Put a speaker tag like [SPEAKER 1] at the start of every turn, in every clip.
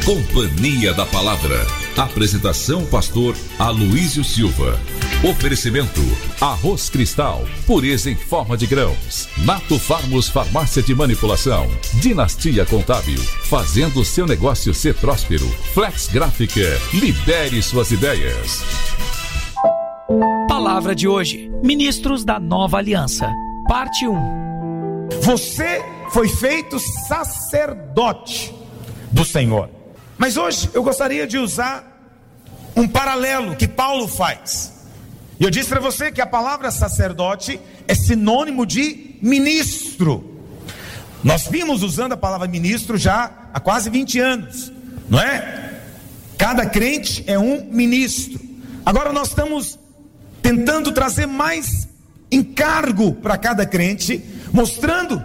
[SPEAKER 1] Companhia da Palavra. Apresentação pastor Aloísio Silva. Oferecimento: Arroz Cristal, pureza em forma de grãos. Nato Farmos Farmácia de Manipulação. Dinastia Contábil, fazendo o seu negócio ser próspero. Flex Gráfica, libere suas ideias.
[SPEAKER 2] Palavra de hoje: Ministros da Nova Aliança, parte 1.
[SPEAKER 3] Você foi feito sacerdote do Senhor. Mas hoje eu gostaria de usar um paralelo que Paulo faz. E eu disse para você que a palavra sacerdote é sinônimo de ministro. Nós vimos usando a palavra ministro já há quase 20 anos, não é? Cada crente é um ministro. Agora nós estamos tentando trazer mais encargo para cada crente, mostrando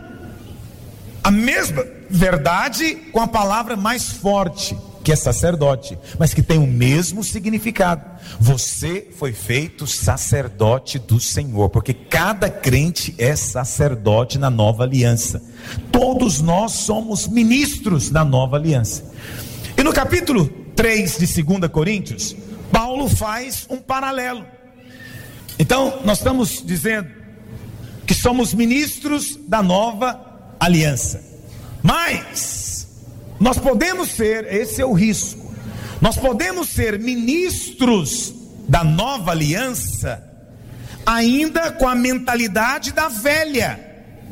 [SPEAKER 3] a mesma verdade com a palavra mais forte, que é sacerdote, mas que tem o mesmo significado. Você foi feito sacerdote do Senhor, porque cada crente é sacerdote na nova aliança. Todos nós somos ministros da nova aliança. E no capítulo 3 de 2 Coríntios, Paulo faz um paralelo. Então nós estamos dizendo que somos ministros da nova aliança, mas nós podemos ser, esse é o risco, nós podemos ser ministros da nova aliança ainda com a mentalidade da velha.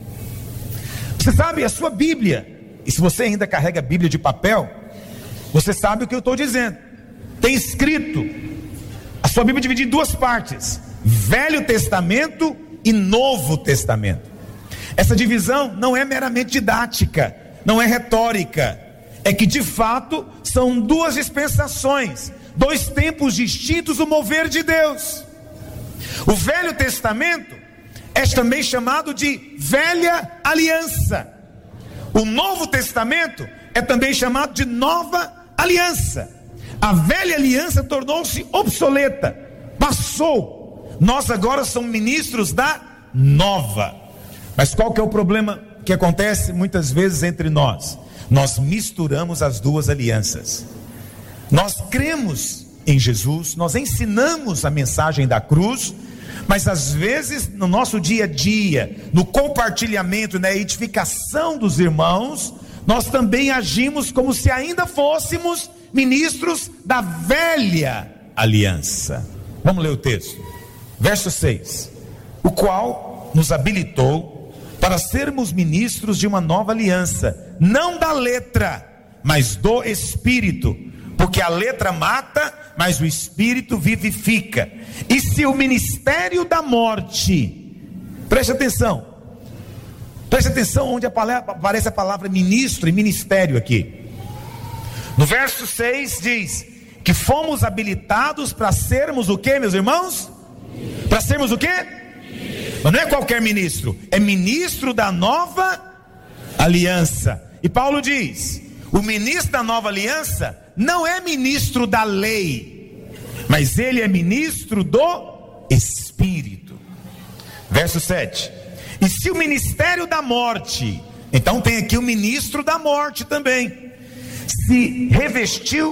[SPEAKER 3] Você sabe, a sua Bíblia, e se você ainda carrega a Bíblia de papel, você sabe o que eu estou dizendo. Tem escrito, a sua Bíblia é dividida em duas partes: Velho Testamento e Novo Testamento. Essa divisão não é meramente didática, não é retórica, é que de fato são duas dispensações, dois tempos distintos do mover de Deus. O Velho Testamento é também chamado de Velha Aliança. O Novo Testamento é também chamado de Nova Aliança. A Velha Aliança tornou-se obsoleta, passou. Nós agora somos ministros da Nova. Mas qual que é o problema que acontece muitas vezes entre nós? Nós misturamos as duas alianças. Nós cremos em Jesus, nós ensinamos a mensagem da cruz, mas às vezes no nosso dia a dia, no compartilhamento, na edificação dos irmãos, nós também agimos como se ainda fôssemos ministros da velha aliança. Vamos ler o texto, verso 6: o qual nos habilitou para sermos ministros de uma nova aliança, não da letra, mas do Espírito, porque a letra mata, mas o Espírito vivifica. E se o ministério da morte, preste atenção onde aparece a palavra ministro e ministério aqui. No verso 6 diz que fomos habilitados para sermos o que, meus irmãos? Para sermos o que? Mas não é qualquer ministro, é ministro da nova aliança. E Paulo diz: o ministro da nova aliança não é ministro da lei, mas ele é ministro do Espírito. Verso 7: e se o ministério da morte, então tem aqui o ministro da morte também, se revestiu